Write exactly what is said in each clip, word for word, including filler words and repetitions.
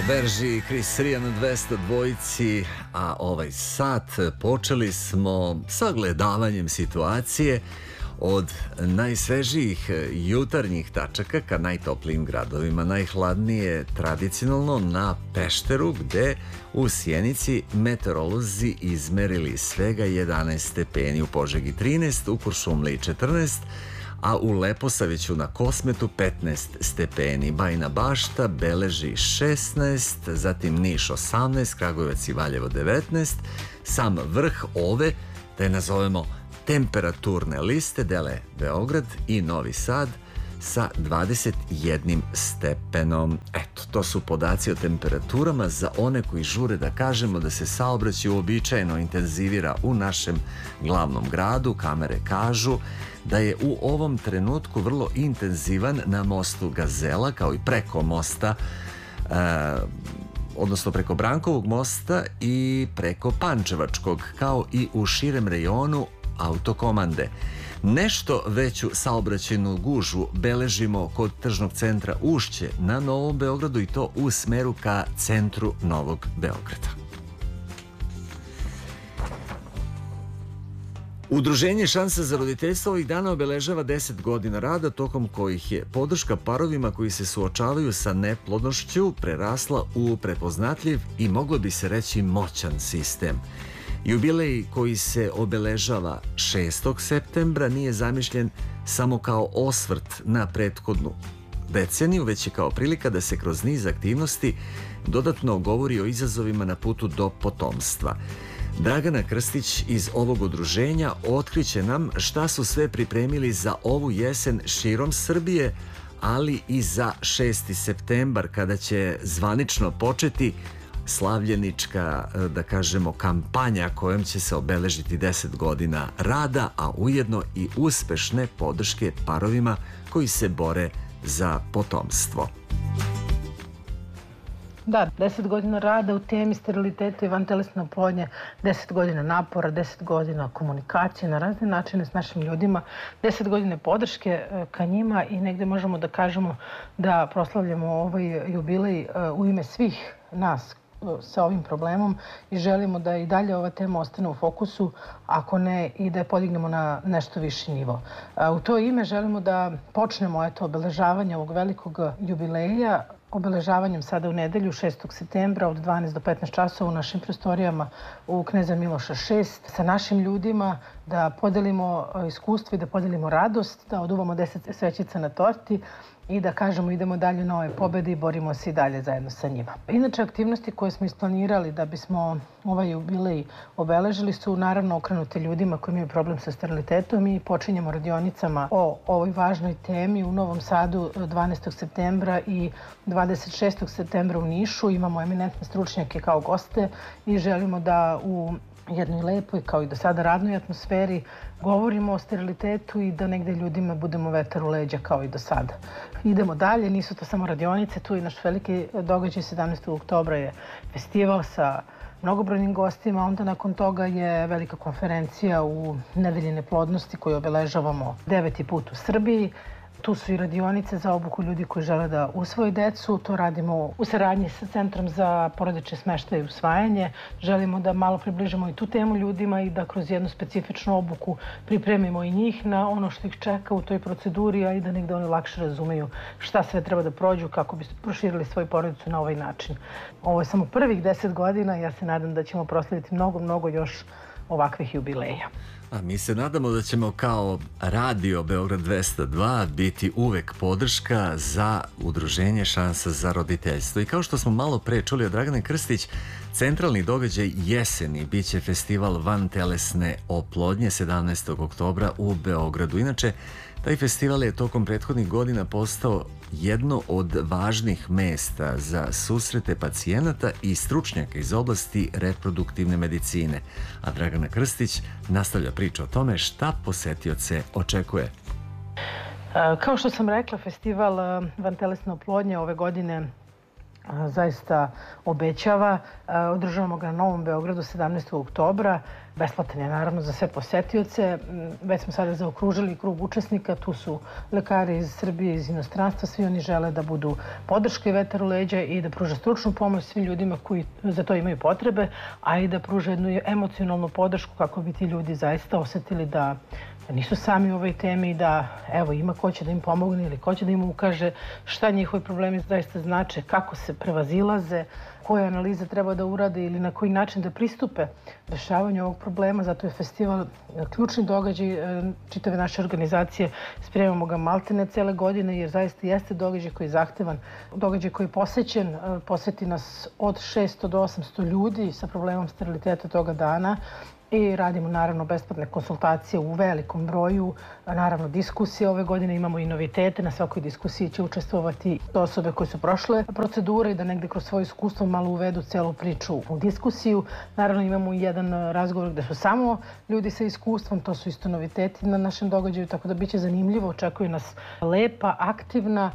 Berži, Chris Ria na dvesta dvojici, a ovaj sat počeli smo sa gledavanjem situacije od najsvežijih jutarnjih tačaka ka najtoplijim gradovima. Najhladnije tradicionalno na Pešteru, gde u Sjenici meteorolozi izmerili svega jedanaest stepeni, u Požegi trinaest, u Kuršumliji četrnaest, a u Leposaviću na Kosmetu petnaest stepeni. Bajina Bašta beleži šesnaest, zatim Niš osamnaest, Kragujevac i Valjevo devetnaest. Sam vrh ove, da je nazovemo temperaturne liste, dele Beograd i Novi Sad sa dvadeset jednim stepenom. Eto, to su podaci o temperaturama za one koji žure da kažemo da se saobraćaj uobičajeno intenzivira u našem glavnom gradu. Kamere kažu da je u ovom trenutku vrlo intenzivan na mostu Gazela, kao i preko mosta, e, odnosno preko Brankovog mosta i preko Pančevačkog, kao i u širem rejonu Autokomande. Nešto veću saobraćajnu gužvu beležimo kod tržnog centra Ušće na Novom Beogradu, i to u smeru ka centru Novog Beograda. Udruženje Šansa za roditeljstvo ovih dana obeležava deset godina rada, tokom kojih je podrška parovima koji se suočavaju sa neplodnošću prerasla u prepoznatljiv i, moglo bi se reći, moćan sistem. Jubilej koji se obeležava šestog septembra nije zamišljen samo kao osvrt na prethodnu deceniju, već je kao prilika da se kroz niz aktivnosti dodatno govori o izazovima na putu do potomstva. Dragana Krstić iz ovog udruženja otkriće nam šta su sve pripremili za ovu jesen širom Srbije, ali i za šesti septembar, kada će zvanično početi slavljenička, da kažemo, kampanja kojom će se obeležiti deset godina rada, a ujedno i uspešne podrške parovima koji se bore za potomstvo. Da, deset godina rada u temi steriliteta i vantelesne oplodnje, deset godina napora, deset godina komunikacije na razne načine s našim ljudima, deset godina podrške ka njima, i negde možemo da kažemo da proslavljamo ovaj jubilej u ime svih nas sa ovim problemom i želimo da i dalje ova tema ostane u fokusu, ako ne i da je podignemo na nešto viši nivo. U to ime želimo da počnemo eto, obeležavanje ovog velikog jubileja, obeležavanjem sada u nedelju šestog septembra od dvanaest do petnaest časova u našim prostorijama u Kneza Miloša šest sa našim ljudima, da podelimo iskustvo i da podelimo radost, da oduvamo deset svećica na torti i da kažemo idemo dalje na ove pobede i borimo se i dalje zajedno sa njima. Inače, aktivnosti koje smo isplanirali da bismo ovaj jubilej obeležili su naravno okrenute ljudima koji imaju problem sa sterilitetom, i počinjemo radionicama o ovoj važnoj temi u Novom Sadu dvanaestog septembra i dvadeset šestog septembra u Nišu. Imamo eminentne stručnjake kao goste i želimo da u jednoj lepoj, kao i do sada, radnoj atmosferi govorimo o sterilitetu i da negde ljudima budemo vetar u leđa kao i do sada. Idemo dalje, nisu to samo radionice, tu i naš veliki događaj sedamnaestog oktobra je festival sa mnogobrojnim gostima, onda nakon toga je velika konferencija u Nedelji neplodnosti koju obeležavamo deveti put u Srbiji. Tu su i radionice za obuku ljudi koji žele da usvoje decu. To radimo u saradnji sa Centrom za porodični smeštaj i usvajanje. Želimo da malo približimo i tu temu ljudima i da kroz jednu specifičnu obuku pripremimo i njih na ono što ih čeka u toj proceduri, a i da negde oni lakše razumeju šta sve treba da prođu kako bi proširili svoju porodicu na ovaj način. Ovo je samo prvih deset godina, ja se nadam da ćemo proslaviti mnogo, mnogo još ovakvih jubileja. A mi se nadamo da ćemo kao Radio Beograd dvesta dva biti uvek podrška za udruženje Šansa za roditeljstvo. I kao što smo malo pre čuli od Dragane Krstić, centralni događaj jeseni biće festival vantelesne oplodnje sedamnaestog oktobra u Beogradu. Inače, taj festival je tokom prethodnih godina postao jedno od važnih mesta za susrete pacijenata i stručnjaka iz oblasti reproduktivne medicine. A Dragana Krstić nastavlja priču o tome šta posetioce očekuje. Kao što sam rekla, festival vantelesne oplodnje ove godine zaista obećava. Održavamo ga na Novom Beogradu sedamnaestog oktobra. Besplatan je naravno za sve posetioce. Već smo sada zaokružili krug učesnika, tu su lekari iz Srbije, iz inostranstva, svi oni žele da budu podrška i vetar u leđa i da pruže stručnu pomoć svim ljudima koji za to imaju potrebe, a i da pruže jednu emocionalnu podršku kako bi ti ljudi zaista osetili da nisu sami u ovoj temi, da evo ima ko će da im pomogne ili ko će da im ukaže šta njihovi problemi zaista znače, kako se prevazilaze, koje analize treba da urade ili na koji način da pristupe rešavanju ovog problema. Zato je festival ključni događaj čitave naše organizacije. Spremamo ga maltene cele godine jer zaista jeste događaj koji je zahtevan, događaj koji je posećen, poseti nas od šesto do osamsto ljudi sa problemom steriliteta toga dana. I radimo naravno besplatne konsultacije u velikom broju, naravno diskusije. Ove godine imamo i novitete, na svakoj diskusiji će učestvovati osobe koje su prošle procedure i da negde kroz svoje iskustvo malo uvedu celu priču u diskusiju. Naravno imamo i jedan razgovor gde su samo ljudi sa iskustvom, to su isto noviteti na našem događaju, tako da bit će zanimljivo, očekuje nas lepa, aktivna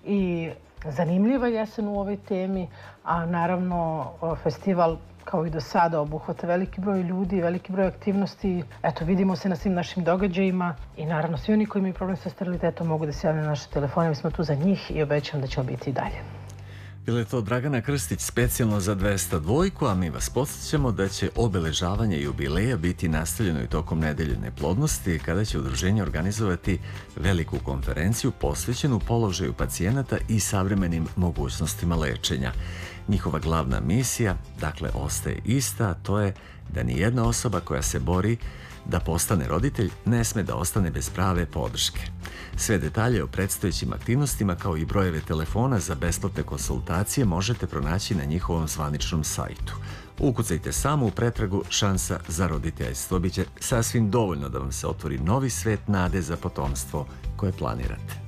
i zanimljiva jesen u ovoj temi, a naravno festival kao i do sada obuhvata veliki broj ljudi, veliki broj aktivnosti. Eto, vidimo se na svim našim događajima i naravno svi oni koji imaju problem sa sterilitetom mogu da se javljaju na naše telefone. Mi smo tu za njih i obećam da ćemo biti i dalje. Bila je to Dragana Krstić specijalno za dvesta dva, a mi vas podsjećamo da će obeležavanje jubileja biti nastavljeno i tokom nedelje neplodnosti, kada će udruženje organizovati veliku konferenciju posvećenu položaju pacijenata i savremenim mogućnostima lečenja. Njihova glavna misija, dakle, ostaje ista, a to je da nijedna osoba koja se bori da postane roditelj ne sme da ostane bez prave podrške. Sve detalje o predstojećim aktivnostima kao i brojeve telefona za besplatne konsultacije možete pronaći na njihovom zvaničnom sajtu. Ukucajte samo u pretragu šansa za roditeljstvo. Biće sasvim dovoljno da vam se otvori novi svet nade za potomstvo koje planirate.